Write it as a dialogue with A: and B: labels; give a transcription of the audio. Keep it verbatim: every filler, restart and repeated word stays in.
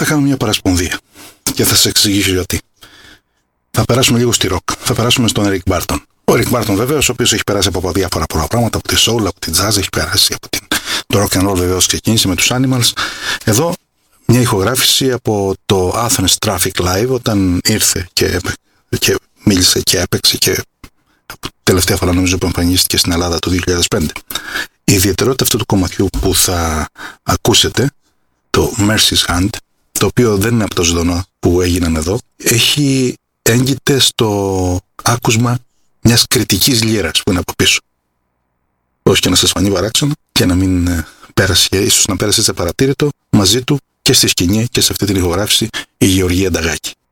A: θα κάνουμε μια παρασπονδία και θα σας εξηγήσω γιατί. Θα περάσουμε λίγο στη rock, θα περάσουμε στον Eric Barton. Ο Eric Barton βεβαίως, ο οποίος έχει περάσει από διάφορα πολλά πράγματα, από τη soul, από τη jazz, έχει περάσει από την... το rock and roll βεβαίως ξεκίνησε με τους Animals. Εδώ μια ηχογράφηση από το Athens Traffic Live, όταν ήρθε και, και μίλησε και έπαιξε και τελευταία φορά νομίζω που εμφανίστηκε στην Ελλάδα το δύο χιλιάδες πέντε. Η ιδιαιτερότητα αυτού του κομματιού που θα ακούσετε, το Mercy's Hand, το οποίο δεν είναι από το ζωντανό που έγιναν εδώ, έχει έγκυται στο άκουσμα μιας κριτικής λύρας που είναι από πίσω. Όχι και να σας φανεί παράξενο και να μην πέρασε, ίσως να πέρασε σε παρατήρητο μαζί του και στη σκηνή και σε αυτή την ηχογράφηση η Γεωργία Νταγάκη.